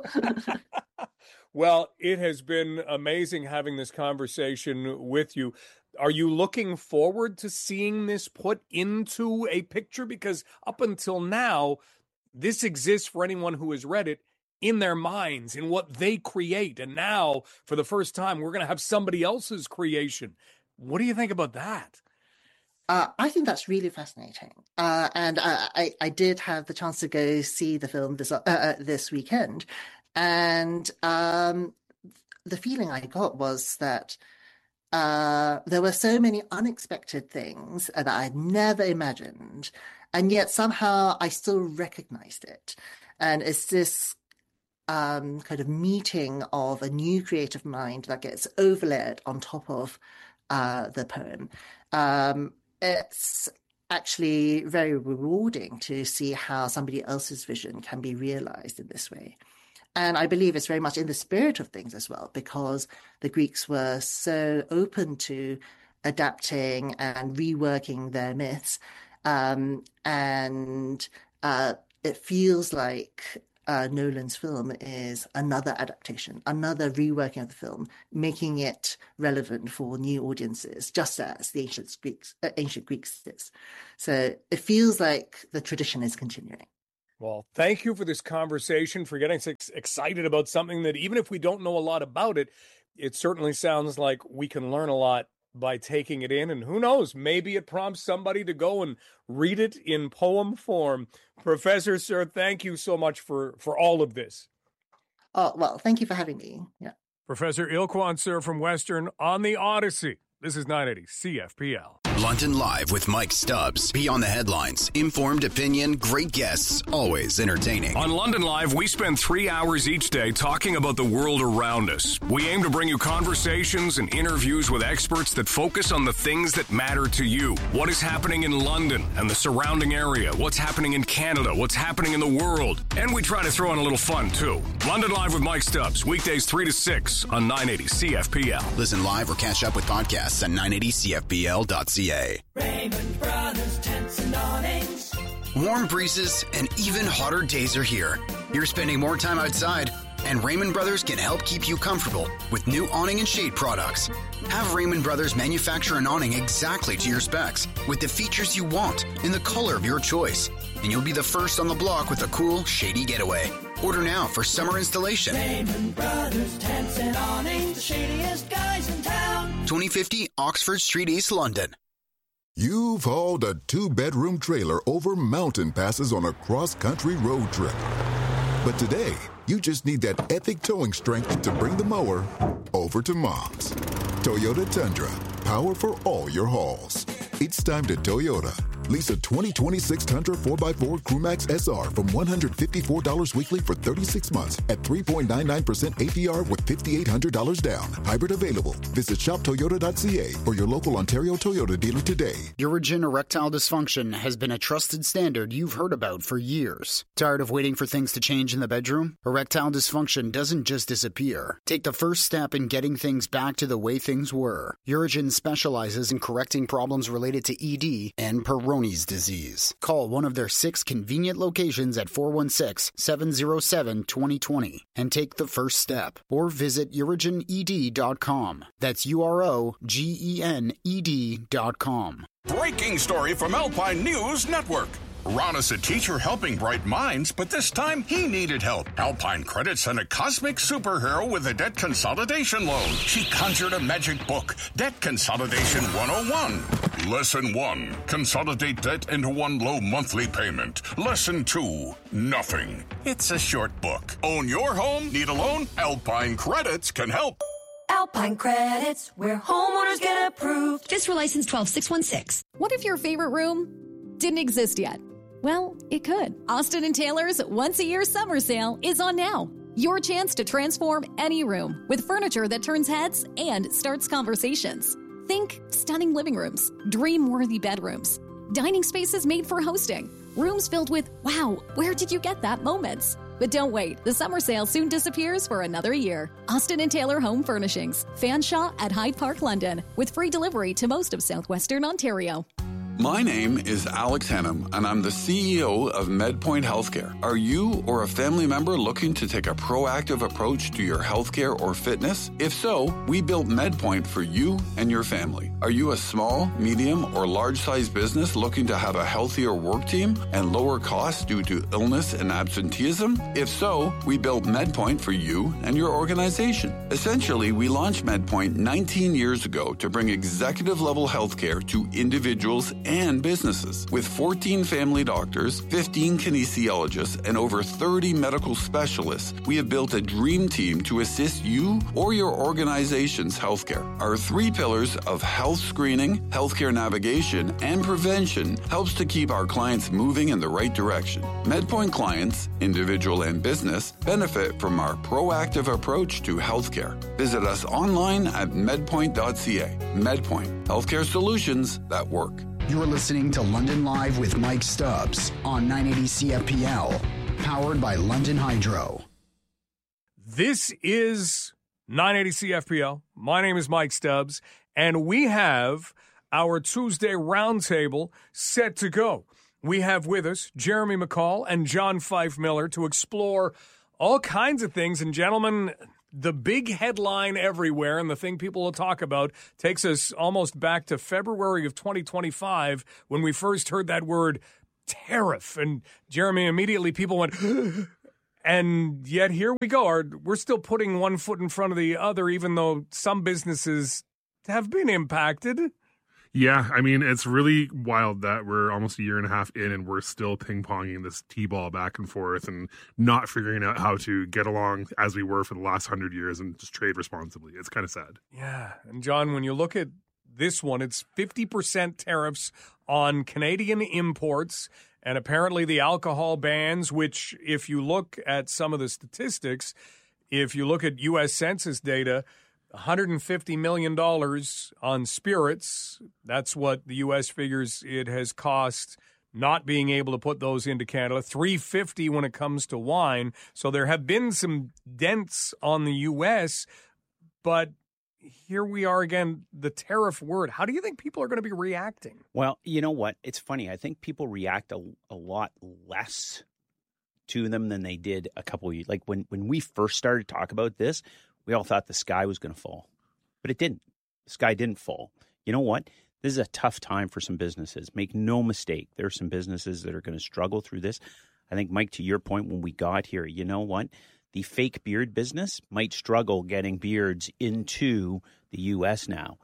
Well, it has been amazing having this conversation with you. Are you looking forward to seeing this put into a picture? Because up until now, this exists for anyone who has read it in their minds, in what they create. And now, for the first time, we're going to have somebody else's creation. What do you think about that? Uh, I think that's really fascinating. Uh, and I, I, I did have the chance to go see the film this, uh, uh, this weekend. And um, the feeling I got was that uh, there were so many unexpected things that I had never imagined. And yet somehow I still recognized it. And it's this Um, kind of meeting of a new creative mind that gets overlaid on top of uh, the poem. Um, it's actually very rewarding to see how somebody else's vision can be realized in this way. And I believe it's very much in the spirit of things as well, because the Greeks were so open to adapting and reworking their myths. Um, and uh, it feels like Uh, Nolan's film is another adaptation, another reworking of the film, making it relevant for new audiences, just as the ancient Greeks, uh, ancient Greeks did. So it feels like the tradition is continuing. Well, thank you for this conversation, for getting so excited about something that even if we don't know a lot about it, it certainly sounds like we can learn a lot by taking it in. And who knows, maybe it prompts somebody to go and read it in poem form. Professor Sur, thank you so much for, for all of this. Oh, well, thank you for having me. Yeah. Professor Ilkwan Sur from Western on the Odyssey. This is nine eighty C F P L. London Live with Mike Stubbs. Beyond the headlines, informed opinion, great guests, always entertaining. On London Live, we spend three hours each day talking about the world around us. We aim to bring you conversations and interviews with experts that focus on the things that matter to you. What is happening in London and the surrounding area? What's happening in Canada? What's happening in the world? And we try to throw in a little fun, too. London Live with Mike Stubbs, weekdays three to six on nine eighty C F P L. Listen live or catch up with podcasts at nine eighty C F P L dot C A. Raymond Brothers, tents and awnings. Warm breezes and even hotter days are here. You're spending more time outside, and Raymond Brothers can help keep you comfortable with new awning and shade products. Have Raymond Brothers manufacture an awning exactly to your specs with the features you want in the color of your choice. And you'll be the first on the block with a cool, shady getaway. Order now for summer installation. Raymond Brothers Tents and Awnings, the shadiest guys in town. twenty fifty Oxford Street, East London. You've hauled a two-bedroom trailer over mountain passes on a cross-country road trip. But today, you just need that epic towing strength to bring the mower over to Mom's. Toyota Tundra, power for all your hauls. It's time to Toyota. Lease a twenty twenty-six Tundra four by four Crewmax S R from one hundred fifty-four dollars weekly for thirty-six months at three point nine nine percent A P R with five thousand eight hundred dollars down. Hybrid available. Visit shop toyota dot c a or your local Ontario Toyota dealer today. Urigen erectile dysfunction has been a trusted standard you've heard about for years. Tired of waiting for things to change in the bedroom? Erectile dysfunction doesn't just disappear. Take the first step in getting things back to the way things were. Urigen specializes in correcting problems related to E D and Peyronie's disease. Call one of their six convenient locations at four one six, seven zero seven, two zero two zero and take the first step. Or visit urigen e d dot com. That's U R O G E N E D dot com. Breaking story from Alpine News Network. Ron is a teacher helping bright minds, but this time he needed help. Alpine Credit sent a cosmic superhero with a debt consolidation loan. She conjured a magic book, Debt Consolidation one oh one. Lesson one, consolidate debt into one low monthly payment. Lesson two, nothing. It's a short book. Own your home? Need a loan? Alpine Credits can help. Alpine Credits, where homeowners get approved. Just for license twelve six one six. What if your favorite room didn't exist yet? Well, it could. Austin and Taylor's once-a-year summer sale is on now. Your chance to transform any room with furniture that turns heads and starts conversations. Think stunning living rooms, dream-worthy bedrooms, dining spaces made for hosting, rooms filled with, wow, where did you get that moments? But don't wait, the summer sale soon disappears for another year. Austin and Taylor Home Furnishings, Fanshawe at Hyde Park, London, with free delivery to most of southwestern Ontario. My name is Alex Hennum, and I'm the C E O of MedPoint Healthcare. Are you or a family member looking to take a proactive approach to your healthcare or fitness? If so, we built MedPoint for you and your family. Are you a small, medium, or large-sized business looking to have a healthier work team and lower costs due to illness and absenteeism? If so, we built MedPoint for you and your organization. Essentially, we launched MedPoint nineteen years ago to bring executive-level healthcare to individuals and businesses. With fourteen family doctors, fifteen kinesiologists, and over thirty medical specialists, we have built a dream team to assist you or your organization's healthcare. Our three pillars of health screening, healthcare navigation, and prevention helps to keep our clients moving in the right direction. MedPoint clients, individual and business, benefit from our proactive approach to healthcare. Visit us online at medpoint dot c a. MedPoint, healthcare solutions that work. You're listening to London Live with Mike Stubbs on nine eighty C F P L, powered by London Hydro. This is nine eighty C F P L. My name is Mike Stubbs, and we have our Tuesday roundtable set to go. We have with us Jeremy McCall and John Fife Miller to explore all kinds of things. And gentlemen, the big headline everywhere and the thing people will talk about takes us almost back to February of twenty twenty-five when we first heard that word tariff. And Jeremy, immediately people went, and yet here we go. Our, we're still putting one foot in front of the other, even though some businesses have been impacted. Yeah, I mean, it's really wild that we're almost a year and a half in and we're still ping-ponging this T-ball back and forth and not figuring out how to get along as we were for the last hundred years and just trade responsibly. It's kind of sad. Yeah, and John, when you look at this one, it's fifty percent tariffs on Canadian imports and apparently the alcohol bans, which if you look at some of the statistics, if you look at U S Census data, one hundred fifty million dollars on spirits. That's what the U S figures it has cost not being able to put those into Canada. three hundred fifty when it comes to wine. So there have been some dents on the U S, but here we are again, the tariff word. How do you think people are going to be reacting? Well, you know what? It's funny. I think people react a, a lot less to them than they did a couple of years. Like when, when we first started to talk about this, we all thought the sky was going to fall. But it didn't. The sky didn't fall. You know what? This is a tough time for some businesses. Make no mistake. There are some businesses that are going to struggle through this. I think, Mike, to your point, when we got here, you know what? The fake beard business might struggle getting beards into the U S now.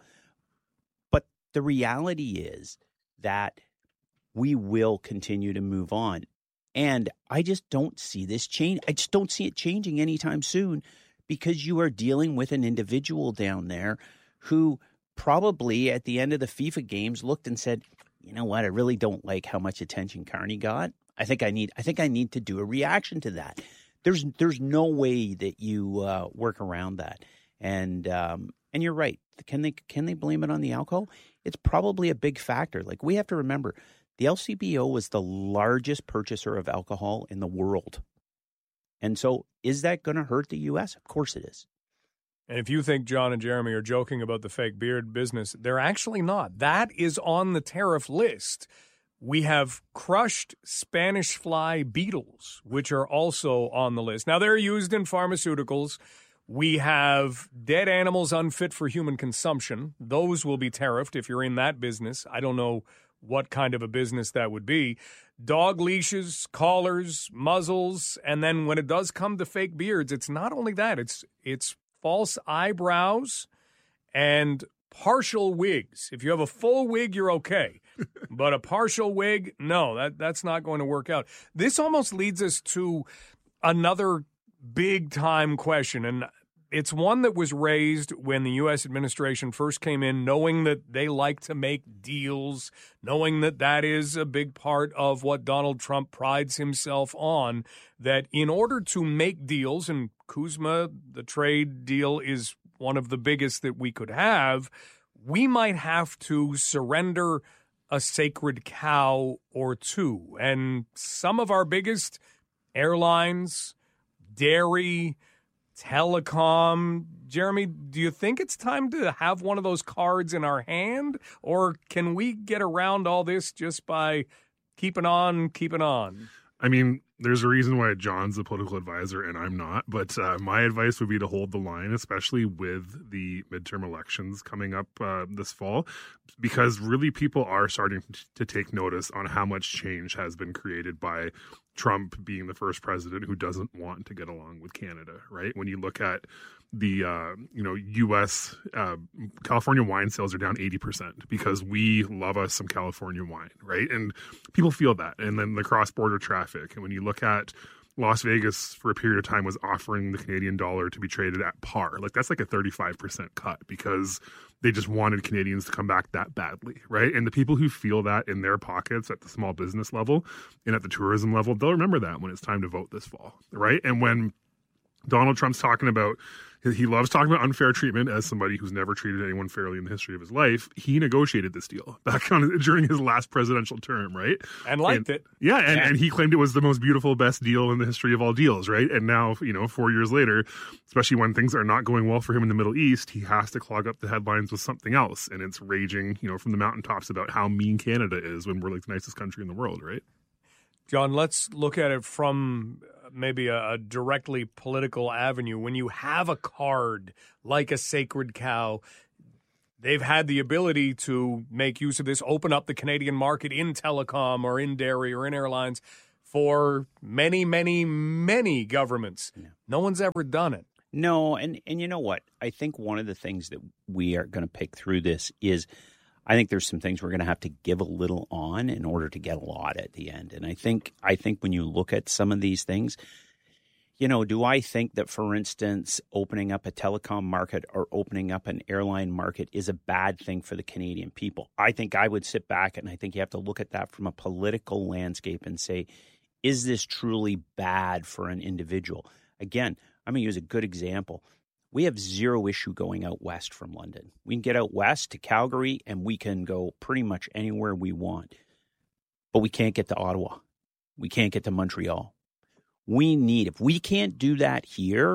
But the reality is that we will continue to move on. And I just don't see this change. I just don't see it changing anytime soon because you are dealing with an individual down there who probably at the end of the FIFA games looked and said, you know what, I really don't like how much attention Carney got. I think I need I think I need to do a reaction to that. There's there's no way that you uh, work around that, and um, and you're right. Can they can they blame it on the alcohol? It's probably a big factor. Like we have to remember, the L C B O was the largest purchaser of alcohol in the world, and so is that going to hurt the U S? Of course it is. And if you think John and Jeremy are joking about the fake beard business, they're actually not. That is on the tariff list. We have crushed Spanish fly beetles, which are also on the list. Now, they're used in pharmaceuticals. We have dead animals unfit for human consumption. Those will be tariffed if you're in that business. I don't know what kind of a business that would be. Dog leashes, collars, muzzles, and then when it does come to fake beards, it's not only that. It's it's false eyebrows and partial wigs. If you have a full wig, you're okay. But a partial wig, no, that that's not going to work out. This almost leads us to another big-time question, and it's one that was raised when the U S administration first came in, knowing that they like to make deals, knowing that that is a big part of what Donald Trump prides himself on, that in order to make deals, and Kuzma, the trade deal is one of the biggest that we could have, we might have to surrender a sacred cow or two. And some of our biggest airlines, dairy, telecom. Jeremy, do you think it's time to have one of those cards in our hand? Or can we get around all this just by keeping on, keeping on? I mean, there's a reason why John's a political advisor and I'm not, but uh, my advice would be to hold the line, especially with the midterm elections coming up uh, this fall, because really people are starting to take notice on how much change has been created by Trump being the first president who doesn't want to get along with Canada, right? When you look at the, uh, you know, U S, uh, California wine sales are down eighty percent because we love us some California wine, right? And people feel that. And then the cross-border traffic. And when you look at Las Vegas for a period of time was offering the Canadian dollar to be traded at par. Like that's like a thirty-five percent cut because they just wanted Canadians to come back that badly, right? And the people who feel that in their pockets at the small business level and at the tourism level, they'll remember that when it's time to vote this fall, right? And when Donald Trump's talking about, he loves talking about unfair treatment as somebody who's never treated anyone fairly in the history of his life. He negotiated this deal back on during his last presidential term, right? And liked and, it. Yeah, and, and he claimed it was the most beautiful, best deal in the history of all deals, right? And now, you know, four years later, especially when things are not going well for him in the Middle East, he has to clog up the headlines with something else. And it's raging, you know, from the mountaintops about how mean Canada is when we're like the nicest country in the world, right? John, let's look at it from maybe a, a directly political avenue. When you have a card like a sacred cow, they've had the ability to make use of this, open up the Canadian market in telecom or in dairy or in airlines for many, many, many governments. Yeah. No one's ever done it. No, and, and you know what? I think one of the things that we are going to pick through this is I think there's some things we're going to have to give a little on in order to get a lot at the end. And I think I think when you look at some of these things, you know, do I think that, for instance, opening up a telecom market or opening up an airline market is a bad thing for the Canadian people? I think I would sit back and I think you have to look at that from a political landscape and say, is this truly bad for an individual? Again, I'm going to use a good example. We have zero issue going out west from London. We can get out west to Calgary and we can go pretty much anywhere we want. But we can't get to Ottawa. We can't get to Montreal. We need, if we can't do that here,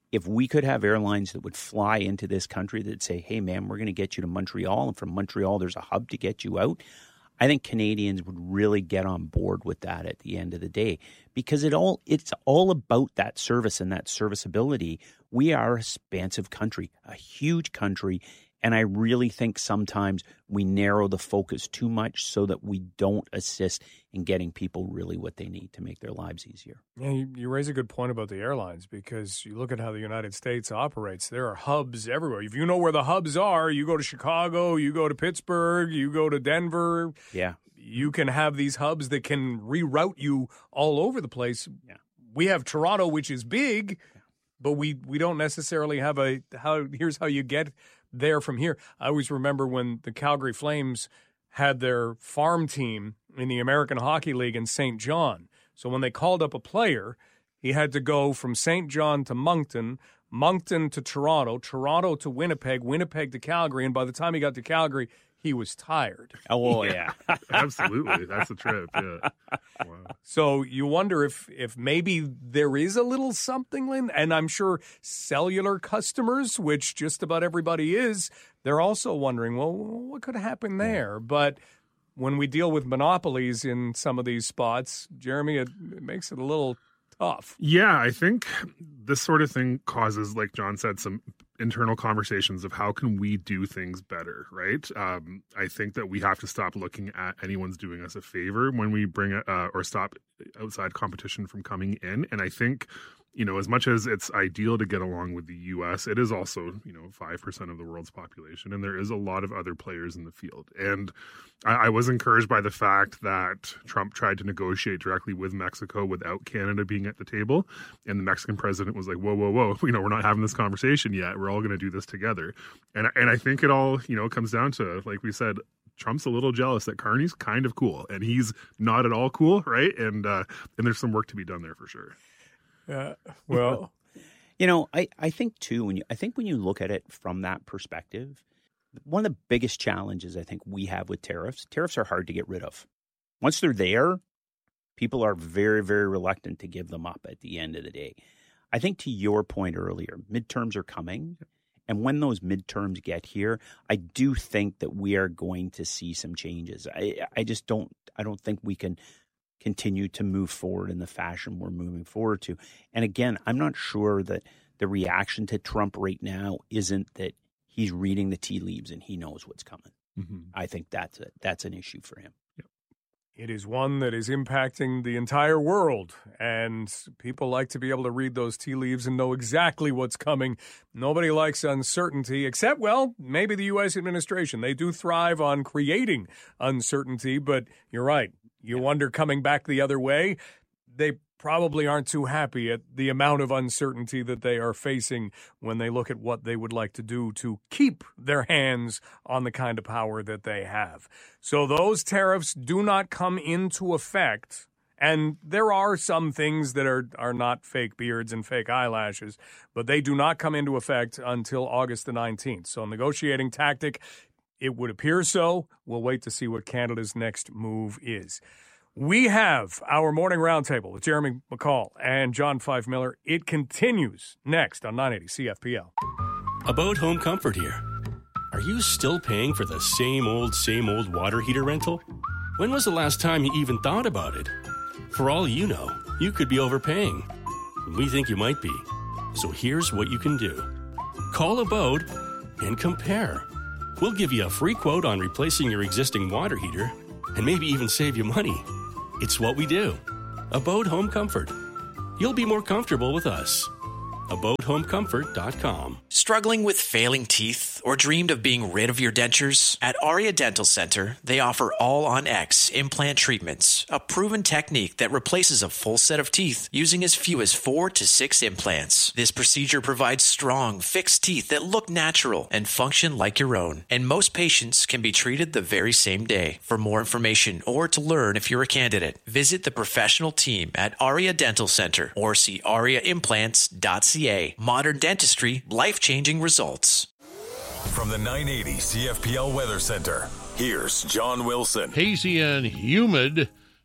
if we could have airlines that would fly into this country that say, hey, man, we're going to get you to Montreal, and from Montreal there's a hub to get you out, I think Canadians would really get on board with that at the end of the day, because it all it's all about that service and that serviceability. We are a expansive country, a huge country, and I really think sometimes we narrow the focus too much so that we don't assist in getting people really what they need to make their lives easier. Yeah, you, you raise a good point about the airlines, because you look at how the United States operates. There are hubs everywhere. If you know where the hubs are, you go to Chicago, you go to Pittsburgh, you go to Denver. Yeah. You can have these hubs that can reroute you all over the place. Yeah. We have Toronto, which is big, but we, we don't necessarily have a how. Here's how you get there from here. I always remember when the Calgary Flames had their farm team in the American Hockey League in Saint John. So when they called up a player, he had to go from Saint John to Moncton, Moncton to Toronto, Toronto to Winnipeg, Winnipeg to Calgary, and by the time he got to Calgary, he was tired. Oh, yeah. Absolutely. That's a trip, yeah. Wow. So you wonder if if maybe there is a little something, Lynn, and I'm sure cellular customers, which just about everybody is, they're also wondering, well, what could happen there? But when we deal with monopolies in some of these spots, Jeremy, it, it makes it a little tough. Yeah, I think this sort of thing causes, like John said, some internal conversations of how can we do things better, right? Um, I think that we have to stop looking at anyone's doing us a favor when we bring a, uh, or stop outside competition from coming in. And I think, you know, as much as it's ideal to get along with the U S, it is also, you know, five percent of the world's population. And there is a lot of other players in the field. And I, I was encouraged by the fact that Trump tried to negotiate directly with Mexico without Canada being at the table. And the Mexican president was like, whoa, whoa, whoa, you know, we're not having this conversation yet. We're all going to do this together. And, and I think it all, you know, comes down to, like we said, Trump's a little jealous that Carney's kind of cool and he's not at all cool, right? And uh, and there's some work to be done there for sure. Uh, well, you know, I, I think too, when you, I think when you look at it from that perspective, one of the biggest challenges I think we have with tariffs, tariffs are hard to get rid of. Once they're there, people are very, very reluctant to give them up at the end of the day. I think to your point earlier, midterms are coming. And when those midterms get here, I do think that we are going to see some changes. I, I just don't, I don't think we can continue to move forward in the fashion we're moving forward to. And again, I'm not sure that the reaction to Trump right now isn't that he's reading the tea leaves and he knows what's coming. Mm-hmm. I think that's a, that's an issue for him. Yep. It is one that is impacting the entire world, and people like to be able to read those tea leaves and know exactly what's coming. Nobody likes uncertainty, except, well, maybe the U S administration. They do thrive on creating uncertainty, but you're right. You wonder, coming back the other way, they probably aren't too happy at the amount of uncertainty that they are facing when they look at what they would like to do to keep their hands on the kind of power that they have. So those tariffs do not come into effect. And there are some things that are, are not fake beards and fake eyelashes, but they do not come into effect until August the nineteenth. So negotiating tactic, it would appear so. We'll wait to see what Canada's next move is. We have our morning roundtable with Jeremy McCall and John Fife Miller. It continues next on nine eighty C F P L. About home comfort here. Are you still paying for the same old, same old water heater rental? When was the last time you even thought about it? For all you know, you could be overpaying. We think you might be. So here's what you can do. Call Abode and compare. We'll give you a free quote on replacing your existing water heater and maybe even save you money. It's what we do. Abode Home Comfort. You'll be more comfortable with us. abode home comfort dot com. Struggling with failing teeth or dreamed of being rid of your dentures? At Aria Dental Center, they offer All-on-X implant treatments, a proven technique that replaces a full set of teeth using as few as four to six implants. This procedure provides strong, fixed teeth that look natural and function like your own, and most patients can be treated the very same day. For more information or to learn if you're a candidate, visit the professional team at Aria Dental Center or see aria implants dot c a. Modern dentistry, life-changing results. From the nine eighty C F P L Weather Center, here's John Wilson. Hazy and humid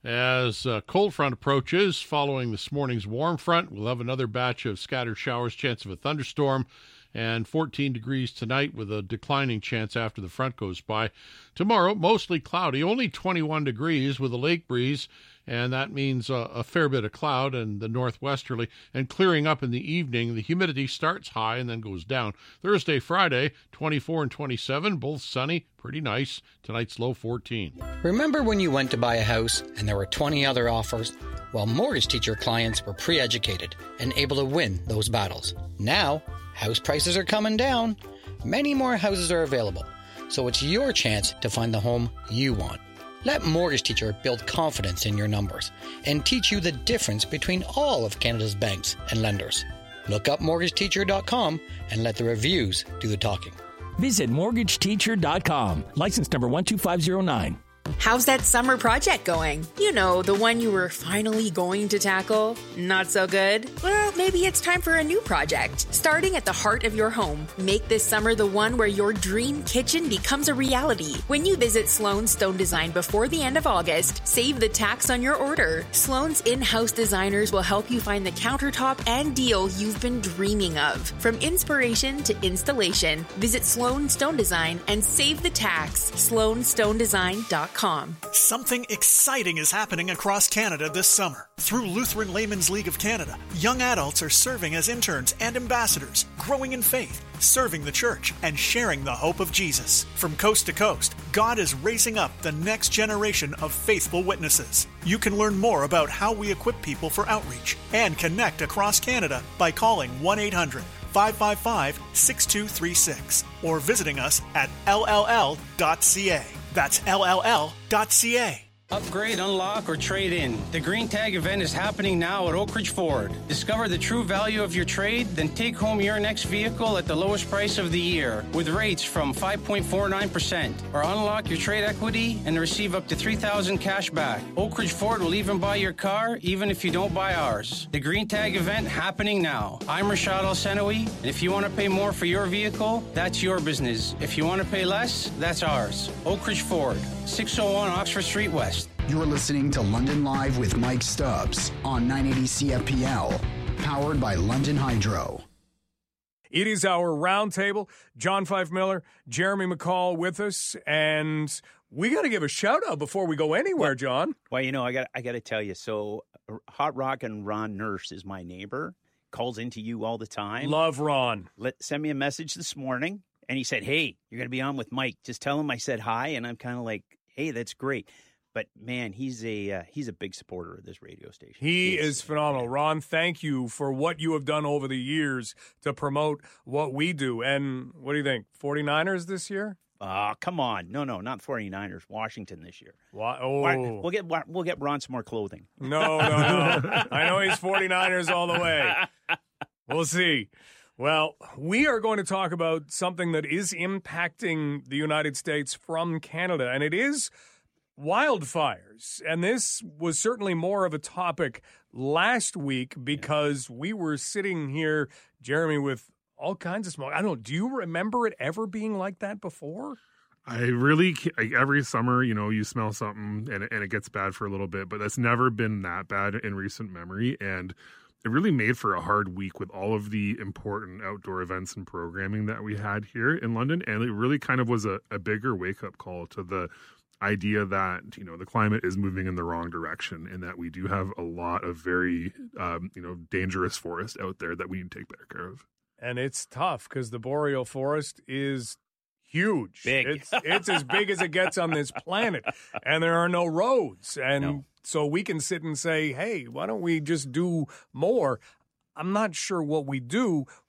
As uh, cold front approaches, following this morning's warm front, we'll have another batch of scattered showers, chance of a thunderstorm, and fourteen degrees tonight with a declining chance after the front goes by. Tomorrow, mostly cloudy, only twenty-one degrees with a lake breeze, and that means uh, a fair bit of cloud and the northwesterly, and clearing up in the evening. The humidity starts high and then goes down. Thursday, Friday, twenty-four and twenty-seven, both sunny, pretty nice. Tonight's low fourteen. Remember when you went to buy a house and there were twenty other offers? Well, Mortgage Teacher clients were pre-educated and able to win those battles. Now, house prices are coming down. Many more houses are available, so it's your chance to find the home you want. Let Mortgage Teacher build confidence in your numbers and teach you the difference between all of Canada's banks and lenders. Look up mortgage teacher dot com and let the reviews do the talking. Visit mortgage teacher dot com. License number one two five zero nine. How's that summer project going? You know, the one you were finally going to tackle? Not so good? Well, maybe it's time for a new project. Starting at the heart of your home, make this summer the one where your dream kitchen becomes a reality. When you visit Sloan Stone Design before the end of August, save the tax on your order. Sloan's in-house designers will help you find the countertop and deal you've been dreaming of. From inspiration to installation, visit Sloan Stone Design and save the tax. sloan stone design dot com. Something exciting is happening across Canada this summer. Through Lutheran Laymen's League of Canada, young adults are serving as interns and ambassadors, growing in faith, serving the church, and sharing the hope of Jesus. From coast to coast, God is raising up the next generation of faithful witnesses. You can learn more about how we equip people for outreach and connect across Canada by calling one eight hundred five five five six two three six or visiting us at L L L dot C A. That's L L L dot C A. Upgrade, unlock, or trade in. The Green Tag event is happening now at Oak Ridge Ford. Discover the true value of your trade, then take home your next vehicle at the lowest price of the year with rates from five point four nine percent. Or unlock your trade equity and receive up to three thousand dollars cash back. Oak Ridge Ford will even buy your car, even if you don't buy ours. The Green Tag event happening now. I'm Rashad El-Senoui, and if you want to pay more for your vehicle, that's your business. If you want to pay less, that's ours. Oak Ridge Ford, six oh one Oxford Street West. You're listening to London Live with Mike Stubbs on nine eighty C F P L, powered by London Hydro. It is our roundtable. John Fife Miller, Jeremy McCall with us, and we got to give a shout out before we go anywhere, John. Well, you know, I got I got to tell you. So, Hot Rock and Ron Nurse is my neighbor. Calls into you all the time. Love Ron. Let send me a message this morning, and he said, "Hey, you're going to be on with Mike. Just tell him I said hi." And I'm kind of like, "Hey, that's great." But, man, he's a uh, he's a big supporter of this radio station. He is phenomenal. Ron, thank you for what you have done over the years to promote what we do. And what do you think, forty-niners this year? Oh, come on. No, no, not forty-niners. Washington this year. Why? Oh. We'll get we'll get Ron some more clothing. No, no, no. I know he's forty-niners all the way. We'll see. Well, we are going to talk about something that is impacting the United States from Canada, and it is wildfires. And this was certainly more of a topic last week because we were sitting here, Jeremy, with all kinds of smoke. I don't know. Do you remember it ever being like that before? I really, like, every summer, you know, you smell something and, and it gets bad for a little bit, but that's never been that bad in recent memory. And it really made for a hard week with all of the important outdoor events and programming that we had here in London. And it really kind of was a, a bigger wake-up call to the idea that, you know, the climate is moving in the wrong direction and that we do have a lot of very, um, you know, dangerous forest out there that we need to take better care of. And it's tough because the boreal forest is huge. Big. It's, it's as big as it gets on this planet. And there are no roads. And no. So we can sit and say, hey, why don't we just do more? I'm not sure what we do